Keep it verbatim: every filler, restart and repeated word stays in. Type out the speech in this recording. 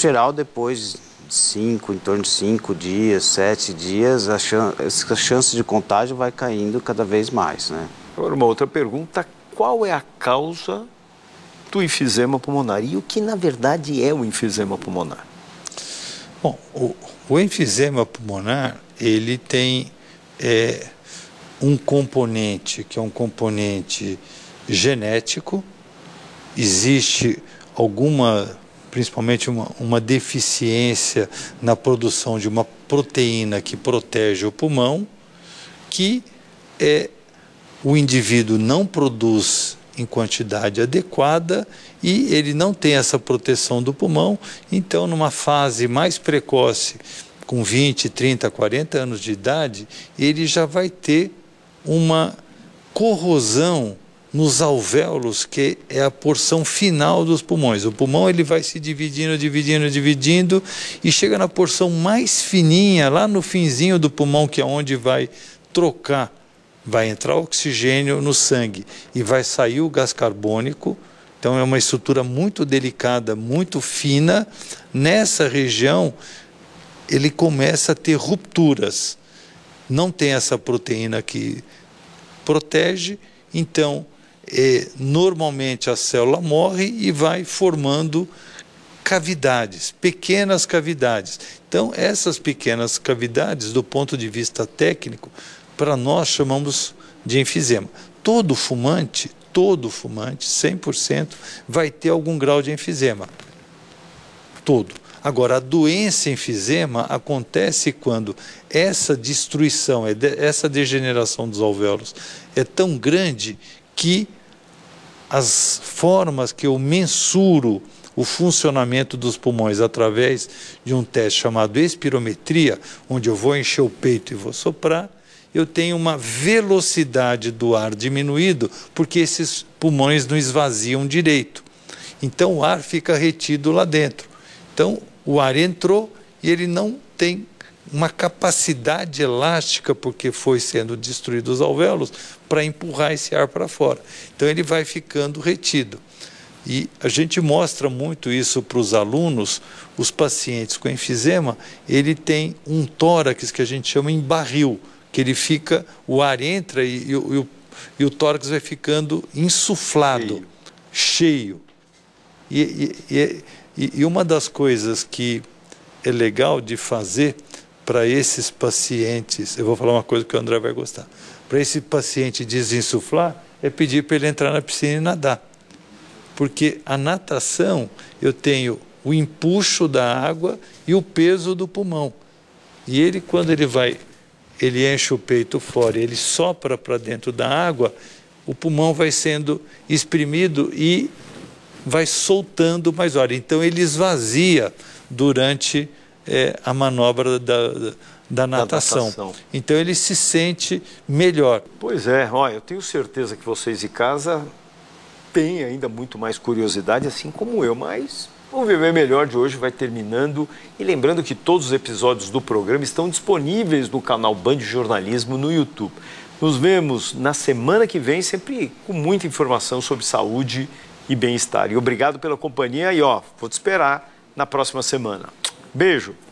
geral, depois de cinco, em torno de cinco dias, sete dias, a chance, a chance de contágio vai caindo cada vez mais, né? Agora, uma outra pergunta, qual é a causa do enfisema pulmonar? E o que, na verdade, é o enfisema pulmonar? Bom, o, o enfisema pulmonar, ele tem é, um componente, que é um componente genético. Existe alguma, principalmente uma, uma deficiência na produção de uma proteína que protege o pulmão, que é, o indivíduo não produz em quantidade adequada e ele não tem essa proteção do pulmão. Então, numa fase mais precoce, com vinte, trinta, quarenta anos de idade, ele já vai ter uma corrosão nos alvéolos, que é a porção final dos pulmões. O pulmão ele vai se dividindo, dividindo, dividindo e chega na porção mais fininha, lá no finzinho do pulmão, que é onde vai trocar, vai entrar oxigênio no sangue e vai sair o gás carbônico. Então é uma estrutura muito delicada, muito fina. Nessa região ele começa a ter rupturas. Não tem essa proteína que protege, então é, normalmente a célula morre e vai formando cavidades, pequenas cavidades. Então essas pequenas cavidades, do ponto de vista técnico, para nós chamamos de enfisema. Todo fumante, todo fumante, cem por cento, vai ter algum grau de enfisema. Todo. Agora, a doença enfisema acontece quando essa destruição, essa degeneração dos alvéolos é tão grande que as formas que eu mensuro o funcionamento dos pulmões através de um teste chamado espirometria, onde eu vou encher o peito e vou soprar, eu tenho uma velocidade do ar diminuído, porque esses pulmões não esvaziam direito. Então o ar fica retido lá dentro. Então o ar entrou e ele não tem uma capacidade elástica, porque foi sendo destruídos os alvéolos, para empurrar esse ar para fora. Então ele vai ficando retido. E a gente mostra muito isso para os alunos. Os pacientes com enfisema, ele tem um tórax que a gente chama em barril, que ele fica, o ar entra e, e, o, e o tórax vai ficando insuflado, cheio. cheio. E, e, e, e uma das coisas que é legal de fazer para esses pacientes, eu vou falar uma coisa que o André vai gostar, para esse paciente desinsuflar, é pedir para ele entrar na piscina e nadar. Porque a natação, eu tenho o empuxo da água e o peso do pulmão. E ele, quando ele vai... ele enche o peito fora, ele sopra para dentro da água, o pulmão vai sendo exprimido e vai soltando mais ar. Então ele esvazia durante é, a manobra da, da, natação. da natação. Então ele se sente melhor. Pois é, olha, eu tenho certeza que vocês de casa têm ainda muito mais curiosidade, assim como eu, mas... O Viver Melhor de hoje vai terminando, e lembrando que todos os episódios do programa estão disponíveis no canal Band Jornalismo no YouTube. Nos vemos na semana que vem, sempre com muita informação sobre saúde e bem-estar. E obrigado pela companhia e ó, vou te esperar na próxima semana. Beijo!